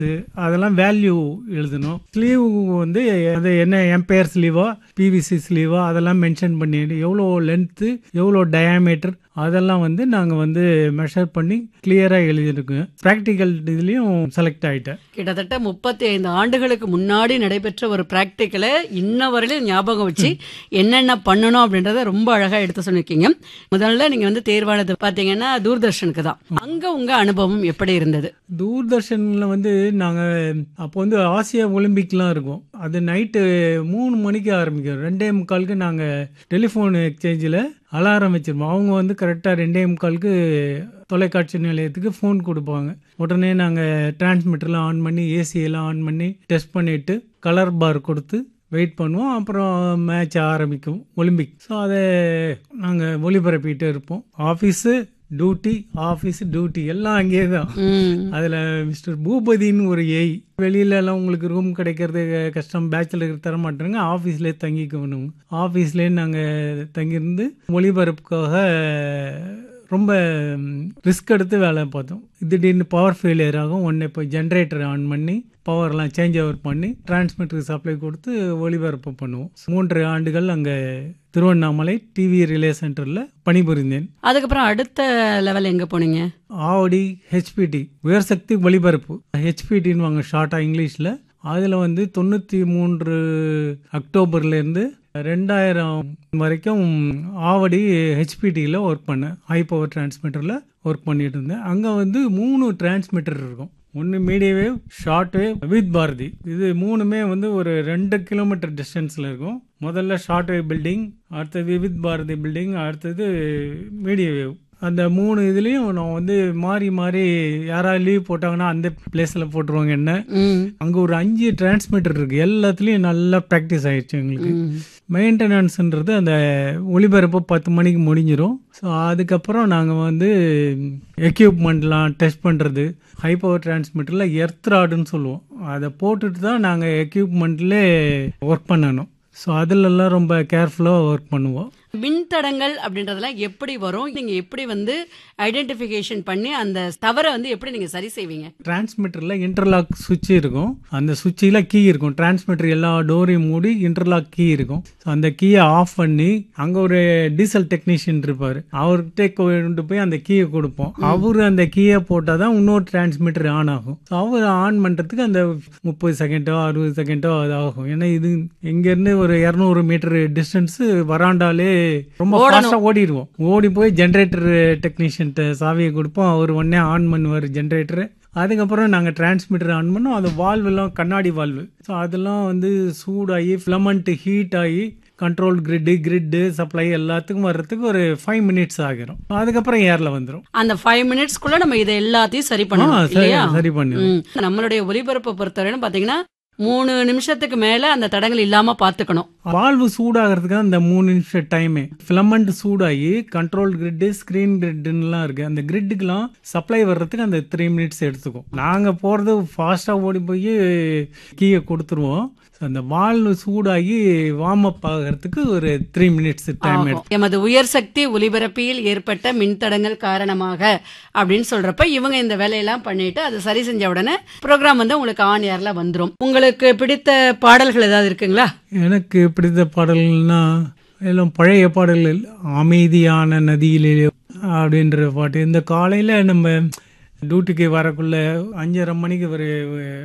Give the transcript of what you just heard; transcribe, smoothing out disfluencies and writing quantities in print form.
அதெல்லாம் வேல்யூ எழுதணும். ஸ்லீவ் வந்து அது என்ன எம்பையர் ஸ்லீவா பிவிசி ஸ்லீவா அதெல்லாம் மென்ஷன் பண்ணிட்டு எவ்வளோ லென்த்து எவ்வளோ டயாமீட்டர் அதெல்லாம் வந்து நாங்கள் வந்து மெஷர் பண்ணி கிளியராக எழுதியிருக்கோம். ப்ராக்டிக்கல் இதுலேயும் செலக்ட் ஆகிட்டேன். கிட்டத்தட்ட 35 ஆண்டுகளுக்கு முன்னாடி நடைபெற்ற ஒரு பிராக்டிக்கலை இன்ன வரையிலும் ஞாபகம் வச்சு என்னென்ன பண்ணணும் அப்படின்றத ரொம்ப அழகா எடுத்து சொல்லியிருக்கீங்க. முதல்ல நீங்க வந்து தேர்வானது பாத்தீங்கன்னா தூர்தர்ஷனுக்கு தான். அங்க உங்க அனுபவம் எப்படி இருந்தது? தூர்தர்ஷனில் வந்து நாங்கள் அப்போ வந்து ஆசியா ஒலிம்பிக்லாம் இருக்கும். அது நைட்டு 3 மணிக்கு ஆரம்பிக்கும். 2:45க்கு நாங்கள் டெலிஃபோன் எக்ஸ்சேஞ்சில் அலாரம் வச்சுருப்போம். அவங்க வந்து கரெக்டாக 2:45க்கு தொலைக்காட்சி நிலையத்துக்கு ஃபோன் கொடுப்பாங்க. உடனே நாங்கள் டிரான்ஸ்மிட்டர்லாம் ஆன் பண்ணி ஏசியெல்லாம் ஆன் பண்ணி டெஸ்ட் பண்ணிவிட்டு கலர் பார் கொடுத்து வெயிட் பண்ணுவோம். அப்புறம் மேட்ச் ஆரம்பிக்கும் ஒலிம்பிக். ஸோ அதை நாங்கள் ஒளிபரப்பிட்டு இருப்போம். ஆஃபீஸ் டியூட்டி எல்லாம் அங்கேயே தான். அதில் மிஸ்டர் பூபதின்னு ஒரு ஏய் வெளியிலலாம் உங்களுக்கு ரூம் கிடைக்கிறது கஷ்டம், பேச்சுலருக்கு தர மாட்டேங்க, ஆஃபீஸ்லேயே தங்கிக்கணும். ஆஃபீஸ்லேயே நாங்கள் தங்கியிருந்து ஒளிபரப்புக்காக ரொம்ப ரிஸ்க் எடுத்து வேலை பார்த்தோம். திடீர்னு பவர் ஃபெயிலியர் ஆகும். உடனே போய் ஜென்ரேட்டர் ஆன் பண்ணி பவர்லாம் சேஞ்ச் ஓவர் பண்ணி டிரான்ஸ்மிட்டருக்கு சப்ளை கொடுத்து ஒளிபரப்பு பண்ணுவோம். 3 ஆண்டுகள் அங்கே திருவண்ணாமலை டிவி ரிலே சென்டரில் பணிபுரிந்தேன். அதுக்கப்புறம் அடுத்த லெவல் எங்கே போனீங்க? ஆவடி ஹெச்பிடி உயர் சக்தி ஒளிபரப்பு, ஹெச்பிடின்னு வாங்க ஷார்ட்டாக இங்கிலீஷில். அதில் வந்து 93 அக்டோபர்லேருந்து 2000 வரைக்கும் ஆவடி ஹெச்பிடியில் ஒர்க் பண்ணேன். ஹை பவர் டிரான்ஸ்மிட்டரில் ஒர்க் பண்ணிட்டு இருந்தேன். அங்கே வந்து 3 டிரான்ஸ்மிட்டர் இருக்கும். ஒன்று medium wave, short wave, with Bharathi. இது 3மே வந்து ஒரு 2 கிலோமீட்டர் டிஸ்டன்ஸில் இருக்கும். முதல்ல ஷார்ட் வேவ் பில்டிங், அடுத்தது வித் பாரதி பில்டிங், அடுத்தது மீடியம் வேவ். அந்த 3 இதுலேயும் நான் வந்து மாறி மாறி யாராவது லீவ் போட்டாங்கன்னா அந்த பிளேஸில் போட்டுருவாங்க என்ன. அங்கே ஒரு 5 டிரான்ஸ்மிட்டர் இருக்குது. எல்லாத்துலேயும் நல்லா ப்ராக்டிஸ் ஆகிடுச்சு எங்களுக்கு. மெயின்டெனன்ஸுன்றது அந்த ஒளிபரப்பு 10 மணிக்கு முடிஞ்சிடும். ஸோ அதுக்கப்புறம் நாங்கள் வந்து எக்யூப்மெண்ட்லாம் டெஸ்ட் பண்ணுறது. ஹை பவர் டிரான்ஸ்மிட்டரில் எர்த் ராடுன்னு சொல்லுவோம். அதை போட்டுட்டு தான் நாங்கள் எக்யூப்மெண்ட்லே ஒர்க் பண்ணணும். ஸோ அதிலெல்லாம் ரொம்ப கேர்ஃபுல்லாக ஒர்க் பண்ணுவோம். மின்தடங்கள் அப்படின்றதெல்லாம் எப்படி வரும்? நீங்க எப்படி வந்து ஐடென்டிஃபிகேஷன் பண்ணி அந்த தவறை வந்து எப்படி நீங்க சரி செய்வீங்க? டிரான்ஸ்மிட்டர்ல இன்டர்லாக் சுவிட்ச் இருக்கும். அந்த சுவிட்சில் கீ இருக்கும். டிரான்ஸ்மிட்டர் எல்லா டோரையும் மூடி இன்டர்லாக் கீ இருக்கும். அந்த கீயை ஆஃப் பண்ணி அங்கே ஒரு டீசல் டெக்னீஷியன் இருப்பார். அவர்கிட்ட கொண்டு போய் அந்த கீயை கொடுப்போம். அவர் அந்த கீயை போட்டால் தான் இன்னொரு டிரான்ஸ்மிட்டர் ஆன் ஆகும். ஸோ அவர் ஆன் பண்ணுறதுக்கு அந்த 30 செகண்டோ 60 செகண்டோ அது ஆகும். ஏன்னா இது இங்கேருந்து ஒரு 200 மீட்டர் டிஸ்டன்ஸ் வராண்டாலே ரொம்ப ஃபாஸ்டா ஓடிடுவோம். ஓடி போய் ஜென்ரேட்டர் டெக்னீஷியன்ட்ட சாவியை கொடுப்போம். அவர் உடனே ஆன் பண்ணுவார் ஜென்ரேட்டரு. அதுக்கப்புறம் நாங்கள் டிரான்ஸ்மிட்டர் ஆன் பண்ணோம். அது வால்வெல்லாம் கண்ணாடி வால்வு. ஸோ அதெல்லாம் வந்து சூடாகி ஃபிலமெண்ட் ஹீட் ஆகி கண்ட்ரோல் கிரிட்டு சப்ளை எல்லாத்துக்கும் வர்றதுக்கு ஒரு 5 மினிட்ஸ் ஆகிரும். அதுக்கப்புறம் ஏர்ல வந்துடும். அந்த 5 மினிட்ஸ்க்குள்ள நம்ம இதை எல்லாத்தையும் சரி பண்ணணும். சரி பண்ணுவோம். நம்மளுடைய ஒலிபரப்பை பொறுத்தவரையும் பாத்தீங்கன்னா 3 நிமிஷத்துக்கு மேல அந்த தடங்கள் இல்லாம பாத்துக்கணும். வால்வு சூடாகிறதுக்கு அந்த 3 நிமிஷம் டைமே. ஃபிலமெண்ட் சூடாகி கண்ட்ரோல் கிரிட், ஸ்கிரீன் கிரிட்லாம் இருக்கு. அந்த கிரிட்டுக்கெல்லாம் சப்ளை வர்றதுக்கு அந்த 3 மினிட்ஸ் எடுத்துக்கும். நாங்க போறது ஃபாஸ்டா ஓடி போய் கீயை கொடுத்துருவோம். அந்த வால்வு சூடாகி வார்ம் அப் ஆகிறதுக்கு ஒரு 3 மினிட்ஸ் டைம் எடுக்கும். எமது உயர் சக்தி ஒலிபரப்பியில் ஏற்பட்ட மின்தடங்கள் காரணமாக அப்படின்னு சொல்றப்ப இவங்க இந்த வேலையெல்லாம் பண்ணிட்டு அதை சரி செஞ்ச உடனே ப்ரோக்ராம் வந்து உங்களுக்கு ஆன் ஏர்ல வந்துடும். உங்களுக்கு பிடித்த பாடல்கள் ஏதாவது இருக்குங்களா? எனக்கு பிடித்த பாடல்கள்னா எல்லாம் பழைய பாடல்கள். அமைதியான நதியிலே அப்படின்ற பாட்டு. இந்த காலையில நம்ம டியூட்டிக்கு வரக்குள்ள 5:30 மணிக்கு ஒரு